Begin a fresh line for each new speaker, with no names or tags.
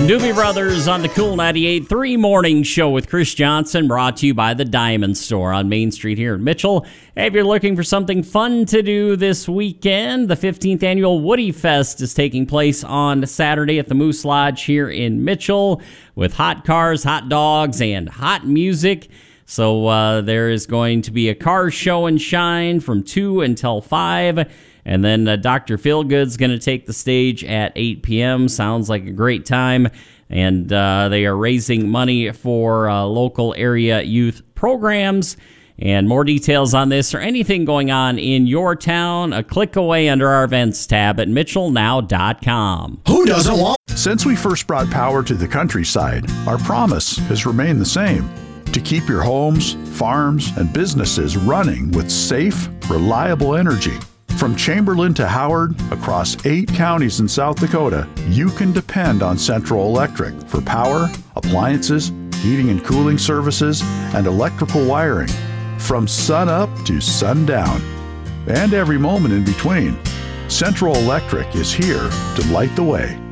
Doobie Brothers on the Cool 98.3 Morning Show with Chris Johnson, brought to you by the Diamond Store on Main Street here in Mitchell. Hey, if you're looking for something fun to do this weekend, the 15th Annual Woody Fest is taking place on Saturday at the Moose Lodge here in Mitchell with hot cars, hot dogs, and hot music. So there is going to be a car show and shine from 2 until 5. And then Dr. Feelgood's going to take the stage at 8 p.m. Sounds like a great time. And they are raising money for local area youth programs. And more details on this or anything going on in your town, a click away under our events tab at mitchellnow.com.
Who doesn't want?
Since we first brought power to the countryside, our promise has remained the same: to keep your homes, farms, and businesses running with safe, reliable energy. From Chamberlain to Howard, across 8 counties in South Dakota, you can depend on Central Electric for power, appliances, heating and cooling services, and electrical wiring. From sun up to sundown, and every moment in between, Central Electric is here to light the way.